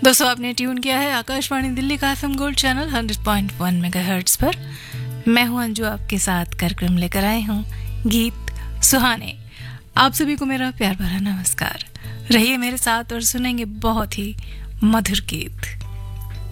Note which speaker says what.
Speaker 1: दोस्तों आपने ट्यून किया है आकाशवाणी दिल्ली का एफएम गोल्ड चैनल 100.1 मेगाहर्ट्ज पर। मैं हूं अंजू, आपके साथ कार्यक्रम लेकर आए हूं गीत सुहाने। आप सभी को मेरा प्यार भरा नमस्कार। रहिए मेरे साथ और सुनेंगे बहुत ही मधुर गीत।